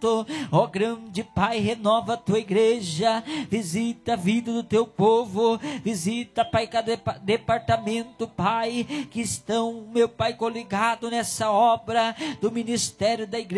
Santo. Ó grande Pai, renova a tua igreja, visita a vida do teu povo, visita, Pai, cada departamento, Pai, que estão, meu Pai, coligado nessa obra do ministério da igreja.